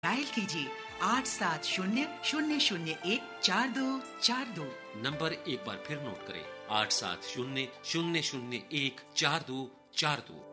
Dial कीजिए 8700014242। Number एक बार फिर नोट करें, 8700014242।